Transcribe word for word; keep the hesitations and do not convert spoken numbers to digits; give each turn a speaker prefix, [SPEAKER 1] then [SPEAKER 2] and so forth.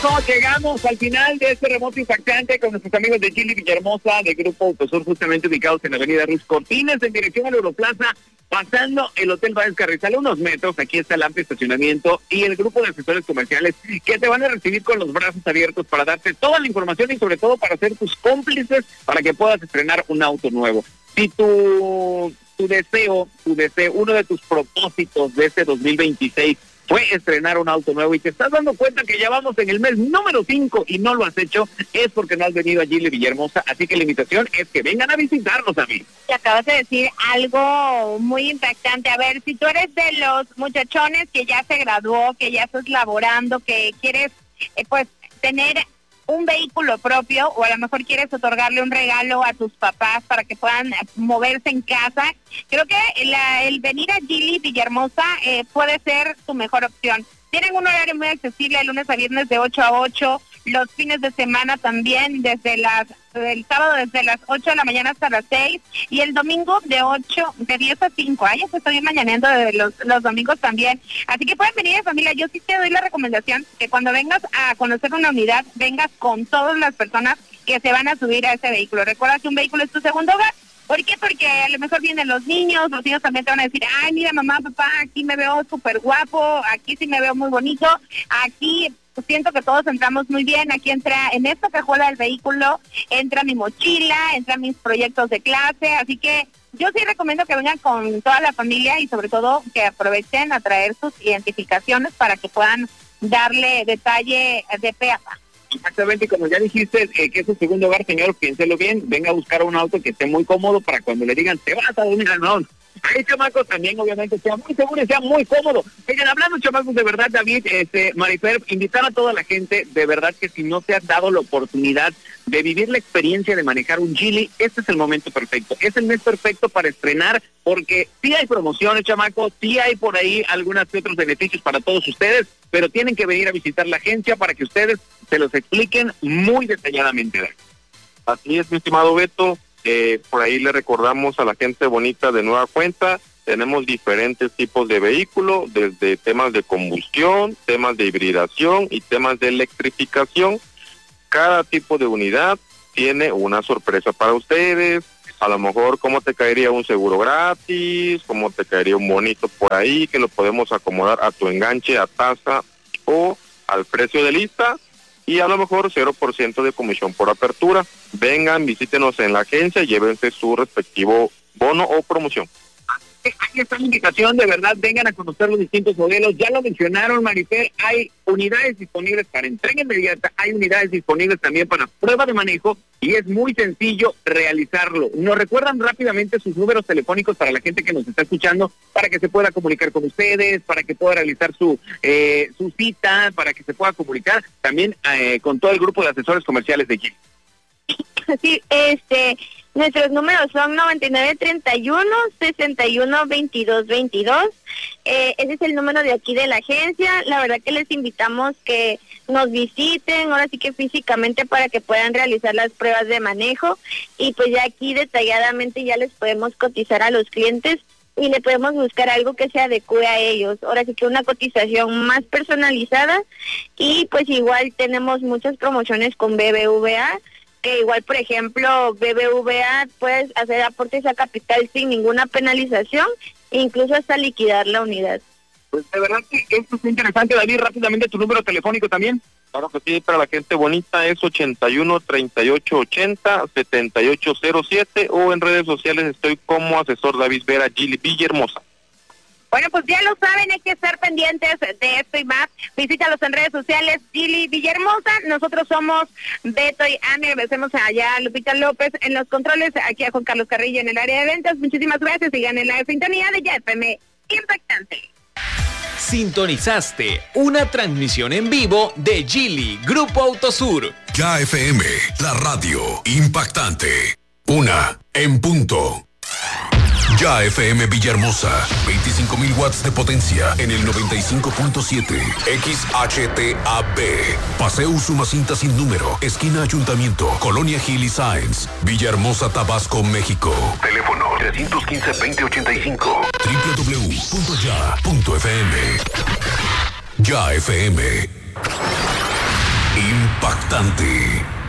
[SPEAKER 1] eso llegamos al final de este remoto impactante con nuestros amigos de Gili Villahermosa, de Grupo Autosur, justamente ubicados en la avenida Ruiz Cortines, en dirección a la Europlaza, pasando el Hotel Báez Carrizal, unos metros. Aquí está el amplio estacionamiento y el grupo de asesores comerciales que te van a recibir con los brazos abiertos para darte toda la información y sobre todo para ser tus cómplices para que puedas estrenar un auto nuevo. Si tu, tu deseo, tu deseo, uno de tus propósitos de este dos mil veintiséis fue estrenar un auto nuevo y te estás dando cuenta que ya vamos en el mes número cinco y no lo has hecho, es porque no has venido a Gili Villahermosa, así que la invitación es que vengan a visitarnos, a mí.
[SPEAKER 2] Te acabas de decir algo muy impactante. A ver, si tú eres de los muchachones que ya se graduó, que ya estás laborando, que quieres eh, pues tener un vehículo propio, o a lo mejor quieres otorgarle un regalo a tus papás para que puedan moverse en casa, creo que la, el venir a Gili Villahermosa eh, puede ser tu mejor opción. Tienen un horario muy accesible de lunes a viernes de ocho a ocho, los fines de semana también, desde las el sábado desde las ocho de la mañana hasta las seis, y el domingo de ocho, de diez a cinco. Ay, ya se estoy mañaneando de los, los domingos también. Así que pueden venir, familia. Yo sí te doy la recomendación que cuando vengas a conocer una unidad, vengas con todas las personas que se van a subir a ese vehículo. Recuerda que un vehículo es tu segundo hogar. ¿Por qué? Porque a lo mejor vienen los niños, los niños también te van a decir, ay, mira, mamá, papá, aquí me veo súper guapo, aquí sí me veo muy bonito, aquí siento que todos entramos muy bien, aquí entra, en esta cajuela del vehículo, entra mi mochila, entran mis proyectos de clase, así que yo sí recomiendo que vengan con toda la familia y sobre todo que aprovechen a traer sus identificaciones para que puedan darle detalle de pe a pa.
[SPEAKER 1] Exactamente, como ya dijiste, eh, que es su segundo hogar, señor, piénselo bien, venga a buscar un auto que esté muy cómodo para cuando le digan, te vas a dormir al no. Ahí, chamacos, también obviamente sea muy seguro y sea muy cómodo. Oigan, hablando, chamacos, de verdad, David, este, Marifer, invitar a toda la gente, de verdad que si no te has dado la oportunidad de vivir la experiencia de manejar un Gili, este es el momento perfecto, es el mes perfecto para estrenar, porque sí hay promociones, chamacos, sí hay por ahí algunos otros beneficios para todos ustedes, pero tienen que venir a visitar la agencia para que ustedes se los expliquen muy detalladamente.
[SPEAKER 3] Así es, mi estimado Beto. Eh, por ahí le recordamos a la gente bonita de nueva cuenta, tenemos diferentes tipos de vehículos, desde temas de combustión, temas de hibridación y temas de electrificación. Cada tipo de unidad tiene una sorpresa para ustedes, a lo mejor cómo te caería un seguro gratis, cómo te caería un bonito por ahí, que lo podemos acomodar a tu enganche, a tasa o al precio de lista. Y a lo mejor cero por ciento de comisión por apertura. Vengan, visítenos en la agencia y llévense su respectivo bono o promoción.
[SPEAKER 1] Aquí está la invitación, de verdad, vengan a conocer los distintos modelos. Ya lo mencionaron, Marifer, hay unidades disponibles para entrega inmediata, hay unidades disponibles también para prueba de manejo y es muy sencillo realizarlo. ¿Nos recuerdan rápidamente sus números telefónicos para la gente que nos está escuchando, para que se pueda comunicar con ustedes, para que pueda realizar su eh, su cita, para que se pueda comunicar también eh, con todo el grupo de asesores comerciales de Gili?
[SPEAKER 2] Sí, este... nuestros números son noventa y nueve treinta y uno, sesenta y uno, veintidós veintidós. Eh, ese es el número de aquí de la agencia. La verdad que les invitamos que nos visiten, ahora sí que físicamente, para que puedan realizar las pruebas de manejo. Y pues ya aquí detalladamente ya les podemos cotizar a los clientes y le podemos buscar algo que se adecue a ellos. Ahora sí que una cotización más personalizada. Y pues igual tenemos muchas promociones con B B V A, que igual, por ejemplo, B B V A puedes hacer aportes a capital sin ninguna penalización, incluso hasta liquidar la unidad.
[SPEAKER 1] Pues de verdad que esto es interesante, David. Rápidamente tu número telefónico también.
[SPEAKER 3] Claro que sí, para la gente bonita es ochenta y uno, treinta y ocho ochenta, setenta y ocho cero siete, o en redes sociales estoy como asesor David Vera, Gili Villahermosa.
[SPEAKER 2] Bueno, pues ya lo saben, hay que estar pendientes de esto y más. Visítalos en redes sociales, Gili Villahermosa. Nosotros somos Beto y Ani. Agradecemos allá a Lupita López en los controles, aquí a Juan Carlos Carrillo en el área de ventas. Muchísimas gracias. Sigan en la sintonía de Ya F M Impactante.
[SPEAKER 4] Sintonizaste una transmisión en vivo de Gili, Grupo Autosur.
[SPEAKER 5] Ya F M, la radio impactante. Una en punto. Ya F M Villahermosa, veinticinco mil watts de potencia en el noventa y cinco punto siete. X H T A B. Paseo Usumacinta sin número, esquina Ayuntamiento, Colonia Gili Sáenz, Villahermosa, Tabasco, México. Teléfono tres uno cinco, veinte ochenta y cinco. doble u doble u doble u punto ya punto f m. Ya F M. impactante.